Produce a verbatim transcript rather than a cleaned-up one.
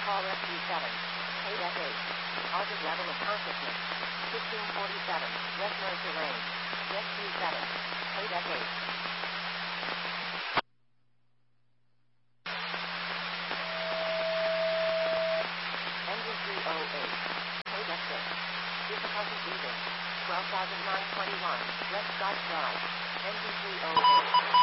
Call Rescue seven. Paid F eight. Target level of consciousness. fifteen forty-seven. West Mercer Lane. Rescue seven. Paid F eight. Engine three oh eight. Paid F six. Difficulty breathing. twelve thousand nine hundred twenty-one. West Scotts Drive. Engine three oh eight.